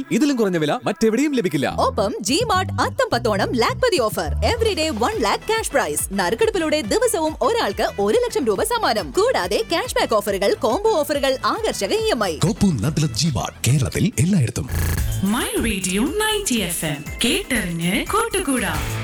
ഇതിലും കുറഞ്ഞ വില മറ്റെവിടെയും ലഭിക്കില്ല. ഒപ്പം ജിമാർട്ട് അത്തം പത്തോണം Lakhpati offer. Everyday 1 lakh cash prize. നറുക്കെടുപ്പിലൂടെ ദിവസവും ഒരാൾക്ക് 1 ലക്ഷം രൂപ സമ്മാനം. കൂടാതെ ക്യാഷ് ബാക്ക് ഓഫറുകൾ, കോംബോ ഓഫറുകൾ, ആകർഷക EMI. കേരളത്തിൽ എല്ലായിടത്തും. മൈ റേഡിയോ 90 FM കേട്ടറിഞ്ഞ് കൂട്ടുകൂടാ.